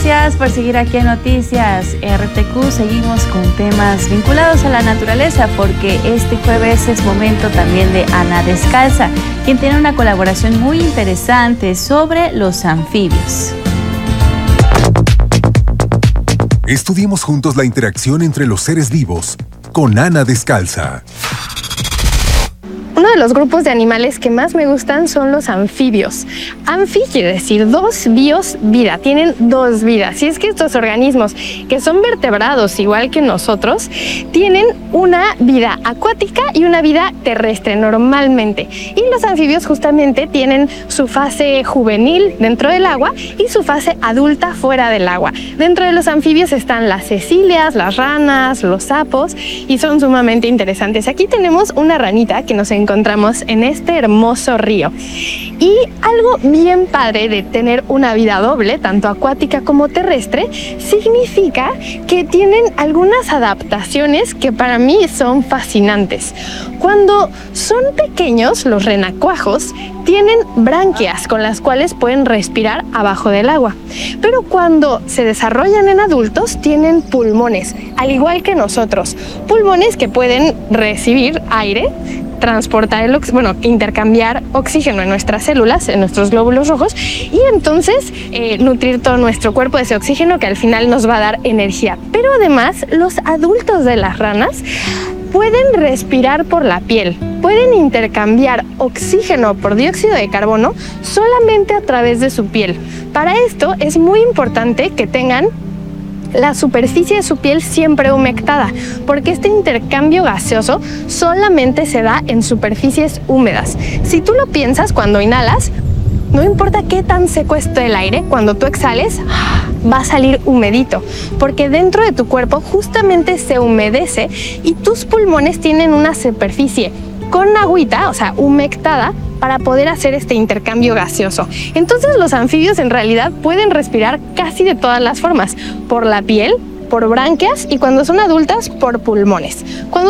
gracias por seguir aquí en Noticias RTQ. Seguimos con temas vinculados a la naturaleza porque este jueves es momento también de Ana Descalza, quien tiene una colaboración muy interesante sobre los anfibios. Estudiemos juntos la interacción entre los seres vivos con Ana Descalza. Uno de los grupos de animales que más me gustan son los anfibios. Anfi quiere decir dos, bios, vida. Tienen dos vidas. Y es que estos organismos, que son vertebrados igual que nosotros, tienen una vida acuática y una vida terrestre normalmente. Y los anfibios justamente tienen su fase juvenil dentro del agua y su fase adulta fuera del agua. Dentro de los anfibios están las cecilias, las ranas, los sapos y son sumamente interesantes. Aquí tenemos una ranita que nos encontramos en este hermoso río. Y algo bien padre de tener una vida doble, tanto acuática como terrestre, significa que tienen algunas adaptaciones que para mí son fascinantes. Cuando son pequeños, los renacuajos tienen branquias con las cuales pueden respirar abajo del agua. Pero cuando se desarrollan en adultos, tienen pulmones, al igual que nosotros. Pulmones que pueden recibir aire, transportar intercambiar oxígeno en nuestras células, en nuestros glóbulos rojos, y entonces nutrir todo nuestro cuerpo de ese oxígeno que al final nos va a dar energía. Pero además, los adultos de las ranas pueden respirar por la piel, pueden intercambiar oxígeno por dióxido de carbono solamente a través de su piel. Para esto es muy importante que tengan la superficie de su piel siempre humectada, porque este intercambio gaseoso solamente se da en superficies húmedas. Si tú lo piensas, cuando inhalas, no importa qué tan seco esté el aire, cuando tú exhales, va a salir humedito, porque dentro de tu cuerpo justamente se humedece y tus pulmones tienen una superficie con agüita, o sea, humectada, para poder hacer este intercambio gaseoso. Entonces los anfibios en realidad pueden respirar casi de todas las formas, por la piel, por branquias y cuando son adultas, por pulmones.